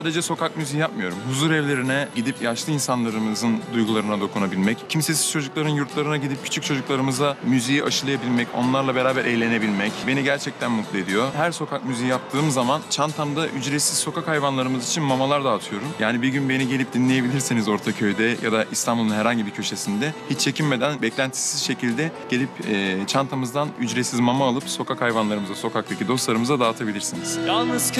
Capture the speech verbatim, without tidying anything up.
Sadece sokak müziği yapmıyorum. Huzur evlerine gidip yaşlı insanlarımızın duygularına dokunabilmek, kimsesiz çocukların yurtlarına gidip küçük çocuklarımıza müziği aşılayabilmek, onlarla beraber eğlenebilmek beni gerçekten mutlu ediyor. Her sokak müziği yaptığım zaman çantamda ücretsiz sokak hayvanlarımız için mamalar dağıtıyorum. Yani bir gün beni gelip dinleyebilirseniz Ortaköy'de ya da İstanbul'un herhangi bir köşesinde hiç çekinmeden beklentisiz şekilde gelip e, çantamızdan ücretsiz mama alıp sokak hayvanlarımıza, sokaktaki dostlarımıza dağıtabilirsiniz. Yalnız